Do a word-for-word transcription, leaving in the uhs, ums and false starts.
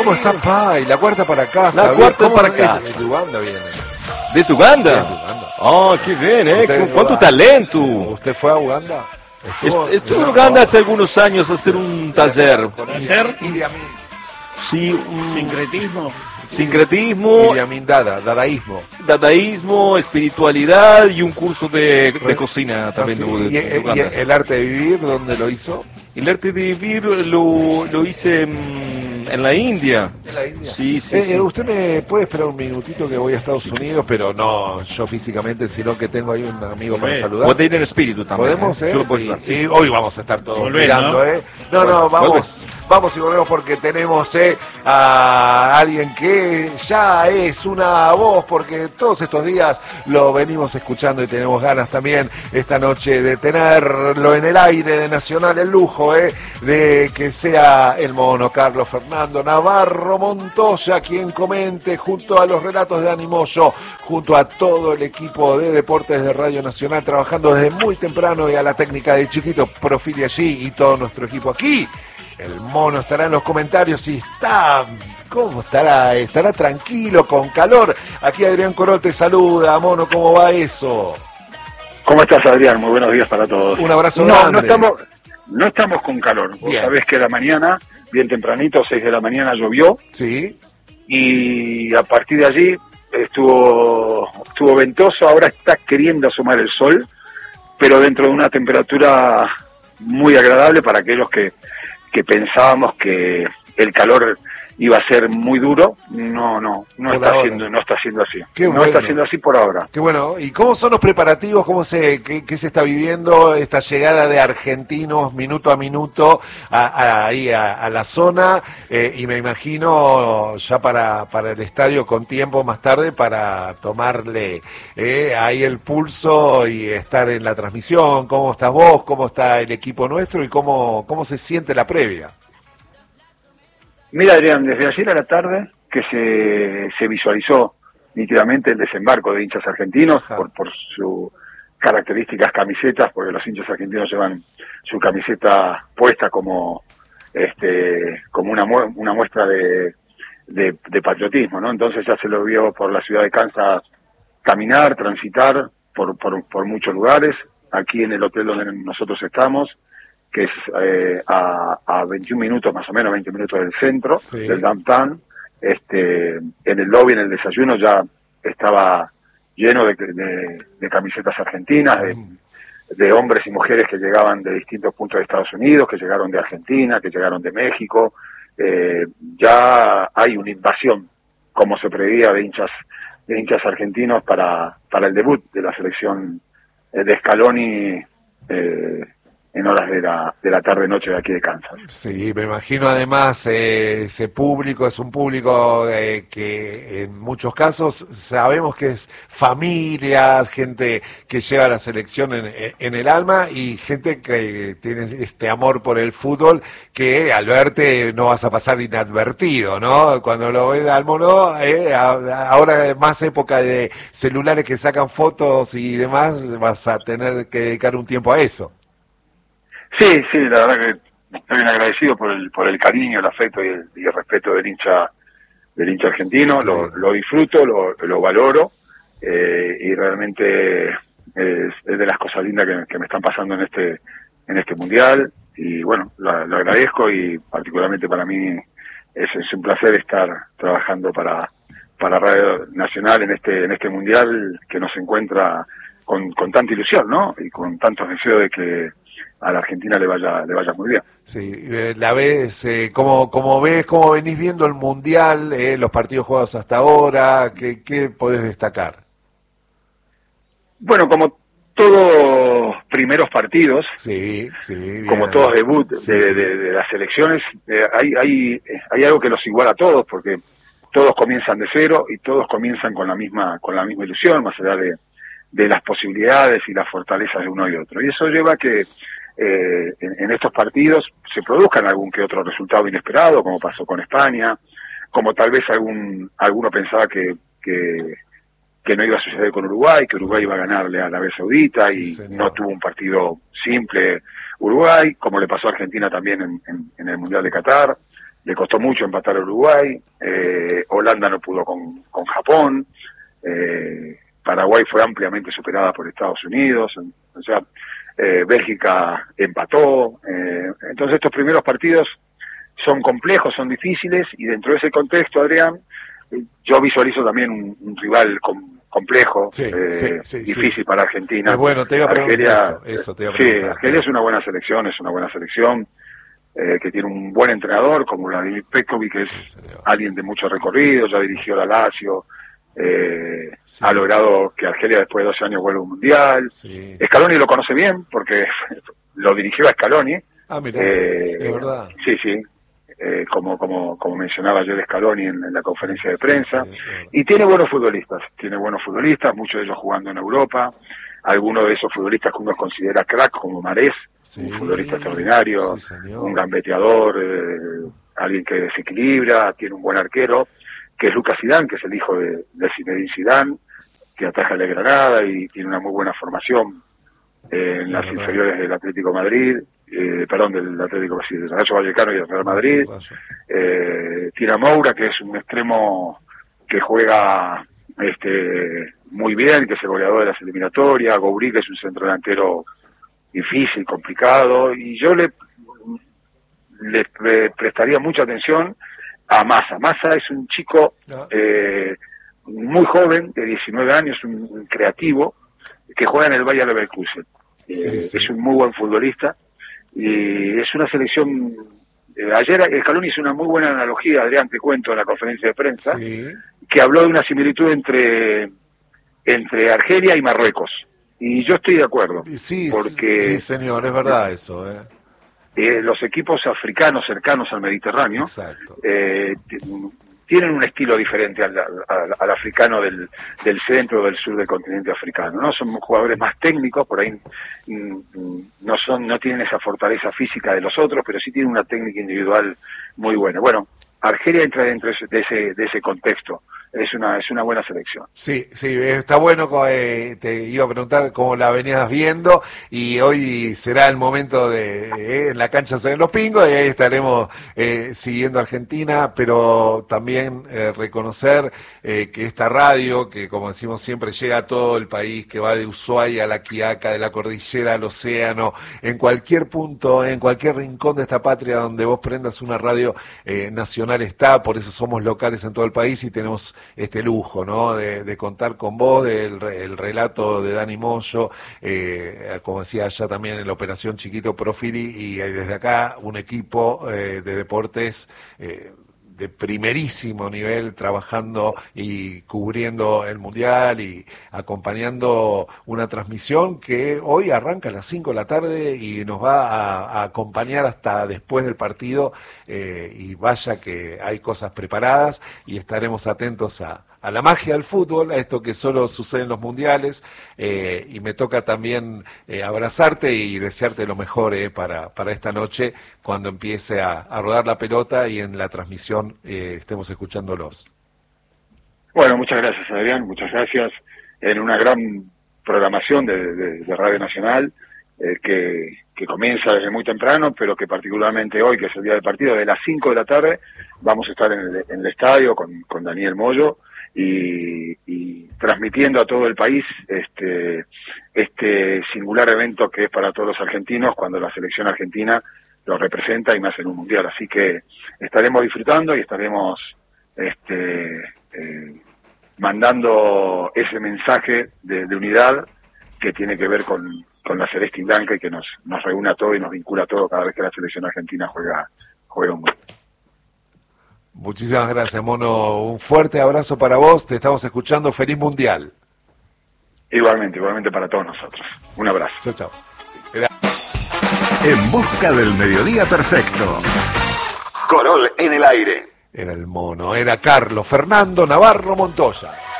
¿Cómo está, Pai? La cuarta para casa. La cuarta para es? casa. De Uganda viene. ¿De Uganda? De Uganda. Oh, qué bien, ¿eh? Usted- ¿Cuánto talento? ¿Usted fue a Uganda? Est- Estuve en Uganda hace algunos años a hacer un taller. ¿Taller? Idi Amin. Sí, un Sincretismo. sincretismo, Idi Amin Dada, dadaísmo. dadaísmo, espiritualidad y un curso de, de cocina también. Ah, sí. de- de- ¿Y, de y Uganda. el arte de vivir, dónde lo hizo? El arte de vivir lo, lo hice en, en la India. En la India. Sí, sí, Eh, sí. eh, usted me puede esperar un minutito que voy a Estados Unidos, pero no yo físicamente, sino que tengo ahí un amigo para Volvé. saludar. Puede ir en espíritu también. ¿Podemos, ¿eh? eh? Yo lo puedo Y- ayudar, sí. y hoy vamos a estar todos Volvé, mirando, ¿no? ¿eh? No, Bueno, no, vamos, vuelve. vamos y volvemos porque tenemos eh, a alguien que ya es una voz, porque todos estos días lo venimos escuchando y tenemos ganas también esta noche de tenerlo en el aire de Nacional, el lujo, ¿eh? De que sea el mono Carlos Fernando Navarro Montoya quien comente junto a los relatos de Dani Moyo, junto a todo el equipo de deportes de Radio Nacional, trabajando desde muy temprano y a la técnica de Chiquito Profili allí y todo nuestro equipo aquí. El mono estará en los comentarios y está... ¿Cómo estará? Estará tranquilo, con calor. Aquí Adrián Corol te saluda. Mono, ¿cómo va eso? ¿Cómo estás, Adrián? Muy buenos días para todos. Un abrazo no, grande. No estamos, no estamos con calor. Vos Bien. sabés que a la mañana, bien tempranito, seis de la mañana llovió Sí. y a partir de allí estuvo, estuvo ventoso. Ahora está queriendo asomar el sol, pero dentro de una temperatura muy agradable para aquellos que, que pensábamos que el calor iba a ser muy duro. No, no, no Por está ahora. siendo, no está siendo así. Qué no bueno. está siendo así por ahora. Qué bueno. ¿Y cómo son los preparativos? ¿Cómo se, qué, qué se está viviendo esta llegada de argentinos minuto a minuto a, a- ahí a, a la zona? Eh, y me imagino ya para, para el estadio con tiempo más tarde para tomarle eh, ahí el pulso y estar en la transmisión. ¿Cómo estás vos? ¿Cómo está el equipo nuestro? ¿Y cómo, cómo se siente la previa? Mira, Adrián, desde ayer a la tarde que se, se visualizó nítidamente el desembarco de hinchas argentinos Ajá. por, por sus características camisetas, porque los hinchas argentinos llevan su camiseta puesta como este como una mue- una muestra de, de, de patriotismo, ¿no? Entonces ya se lo vio por la ciudad de Kansas caminar, transitar por, por, por muchos lugares. Aquí en el hotel donde nosotros estamos, que es eh, a, a veintiún minutos más o menos, veinte minutos del centro, Sí. del downtown. Este, en el lobby, en el desayuno, ya estaba lleno de, de, de camisetas argentinas, de, de hombres y mujeres que llegaban de distintos puntos de Estados Unidos, que llegaron de Argentina, que llegaron de México. Eh, ya hay una invasión, como se preveía, de hinchas de hinchas argentinos para, para el debut de la selección eh, de Scaloni eh, en horas de la, de la tarde-noche de aquí de Kansas. Sí, me imagino además eh, ese público es un público eh, que en muchos casos sabemos que es familia, gente que lleva la selección en, en el alma y gente que tiene este amor por el fútbol que al verte no vas a pasar inadvertido, ¿no? Cuando lo ves al mono, eh, a- ahora es más época de celulares que sacan fotos y demás, vas a tener que dedicar un tiempo a eso. Sí, sí, la verdad que estoy bien agradecido por el, por el cariño, el afecto y el, y el respeto del hincha del hincha argentino. Lo, lo disfruto, lo, lo valoro eh, y realmente es, es de las cosas lindas que, que me están pasando en este en este mundial y bueno, lo, lo agradezco y particularmente para mí es, es un placer estar trabajando para para Radio Nacional en este en este mundial que nos encuentra con, con tanta ilusión, ¿no? Y con tantos deseos de que a la Argentina le vaya le vaya muy bien. Sí, eh, la ves, eh, ¿cómo, cómo ves, cómo venís viendo el Mundial, eh, los partidos jugados hasta ahora? ¿Qué, qué podés destacar? Bueno, como todos primeros partidos, Sí, sí. Bien. como todos debut Sí, de, sí. de- de las selecciones, eh, hay, hay, hay algo que los iguala a todos, porque todos comienzan de cero y todos comienzan con la misma con la misma ilusión, más allá de, de las posibilidades y las fortalezas de uno y otro. Y eso lleva a que eh, en, en estos partidos se produzcan algún que otro resultado inesperado, como pasó con España, como tal vez algún alguno pensaba que, que, que no iba a suceder con Uruguay, que Uruguay iba a ganarle a Arabia Saudita Sí, y señor. no tuvo un partido simple Uruguay, como le pasó a Argentina también en, en, en el Mundial de Qatar. le costó mucho empatar a Uruguay, eh, Holanda no pudo con, con Japón, eh, Paraguay fue ampliamente superada por Estados Unidos, o sea, eh, Bélgica empató, eh, entonces estos primeros partidos son complejos, son difíciles, y dentro de ese contexto, Adrián, yo visualizo también un, un rival com, complejo, sí, eh, sí, sí, difícil sí. para Argentina. Es bueno, te iba a preguntar Argelia, eso, eso te iba a preguntar. Sí, Argelia es una buena selección, es una buena selección, eh, que tiene un buen entrenador, como Vladimir Petkovic, que es sí, alguien de mucho recorrido, ya dirigió la Lazio, eh, sí. ha logrado que Argelia después de doce años vuelva a un mundial. Sí. Scaloni lo conoce bien, porque lo dirigió a Scaloni. Ah, mira, eh, es verdad. Sí, sí. Eh, como como como mencionaba ayer Scaloni en, en la conferencia de prensa, sí, sí, sí. y tiene buenos futbolistas, tiene buenos futbolistas, muchos de ellos jugando en Europa, algunos de esos futbolistas que uno considera crack, como Marés, sí, un futbolista extraordinario, sí, un gambeteador, eh, alguien que desequilibra, tiene un buen arquero, que es Lucas Zidane, que es el hijo de, de Zinedine Zidane, que ataja la Granada y tiene una muy buena formación eh, en las inferiores del Atlético de Madrid. Eh, perdón, del Atlético, sí, del Rayo Vallecano y del Real Madrid. Eh, Tira Moura, que es un extremo que juega este muy bien, que es el goleador de las eliminatorias. Goury, que es un centro delantero difícil, complicado. Y yo le, le, le prestaría mucha atención a Massa. Massa es un chico eh, muy joven, de diecinueve años, un, un creativo, que juega en el Bayer Leverkusen. Eh, sí, sí. Es un muy buen futbolista. Y es una selección, eh, ayer Scaloni hizo una muy buena analogía, Adrián, te cuento, en la conferencia de prensa, sí. que habló de una similitud entre entre Argelia y Marruecos, y yo estoy de acuerdo, sí, porque sí, señor, es verdad eh, eso eh. Eh, los equipos africanos cercanos al Mediterráneo eh, tienen un estilo diferente al, al, al africano del, del centro o del sur del continente africano, ¿no? Son jugadores más técnicos, por ahí mm, no son, no tienen esa fortaleza física de los otros, pero sí tienen una técnica individual muy buena. Bueno, Argelia entra dentro de ese, de ese contexto. Es una es una buena selección. Sí, sí, está bueno. Eh, te iba a preguntar cómo la venías viendo, y hoy será el momento de eh, en la cancha se ven los pingos, y ahí estaremos eh, siguiendo a Argentina, pero también eh, reconocer eh, que esta radio, que como decimos siempre, llega a todo el país, que va de Ushuaia a La Quiaca, de la cordillera al océano, en cualquier punto, en cualquier rincón de esta patria donde vos prendas una radio eh, nacional está, por eso somos locales en todo el país y tenemos este lujo, ¿no? De, de contar con vos, del el relato de Dani Moyo, eh, como decía ya también en la operación Chiquito Profili, y desde acá un equipo eh, de deportes eh, de primerísimo nivel, trabajando y cubriendo el Mundial y acompañando una transmisión que hoy arranca a las cinco de la tarde y nos va a, a acompañar hasta después del partido, eh, y vaya que hay cosas preparadas y estaremos atentos a, a la magia del fútbol, a esto que solo sucede en los mundiales, eh, y me toca también eh, abrazarte y desearte lo mejor eh, para, para esta noche, cuando empiece a, a rodar la pelota y en la transmisión eh, estemos escuchándolos. Bueno, muchas gracias, Adrián, muchas gracias. En una gran programación de, de, de Radio Nacional, eh, que, que comienza desde muy temprano, pero que particularmente hoy, que es el día del partido, de las cinco de la tarde, vamos a estar en el, en el estadio con, con Daniel Moyo, Y, y transmitiendo a todo el país este este singular evento que es para todos los argentinos, cuando la selección argentina lo representa y más en un mundial. Así que estaremos disfrutando y estaremos este eh, mandando ese mensaje de, de unidad que tiene que ver con, con la celeste y blanca, y que nos nos reúne a todos y nos vincula a todos cada vez que la selección argentina juega juega un mundial. Muchísimas gracias, Mono. Un fuerte abrazo para vos. Te estamos escuchando. Feliz Mundial. Igualmente, igualmente para todos nosotros. Un abrazo. Chao, chao. En busca del mediodía perfecto. Corol en el aire. Era el Mono. Era Carlos Fernando Navarro Montoya.